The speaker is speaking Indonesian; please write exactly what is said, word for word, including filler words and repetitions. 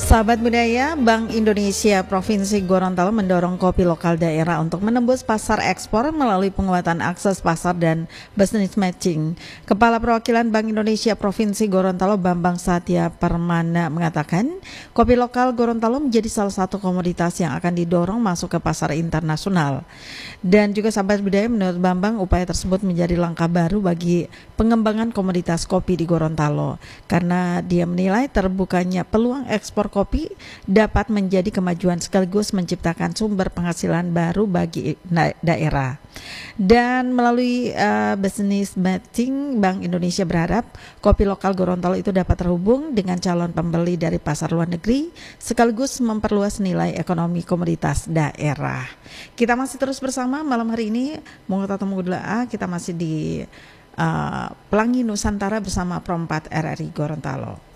Sahabat budaya, Bank Indonesia Provinsi Gorontalo mendorong kopi lokal daerah untuk menembus pasar ekspor melalui penguatan akses pasar dan business matching. Kepala Perwakilan Bank Indonesia Provinsi Gorontalo Bambang Satya Permana mengatakan, kopi lokal Gorontalo menjadi salah satu komoditas yang akan didorong masuk ke pasar internasional. Dan juga sahabat budaya, menurut Bambang, upaya tersebut menjadi langkah baru bagi pengembangan komoditas kopi di Gorontalo, karena dia menilai terbukanya peluang ekspor kopi dapat menjadi kemajuan sekaligus menciptakan sumber penghasilan baru bagi daerah. Dan melalui uh, business matching, Bank Indonesia berharap kopi lokal Gorontalo itu dapat terhubung dengan calon pembeli dari pasar luar negeri sekaligus memperluas nilai ekonomi komoditas daerah. Kita masih terus bersama malam hari ini, Mengutamakan doa, kita masih di uh, Pelangi Nusantara bersama Pro empat R R I Gorontalo.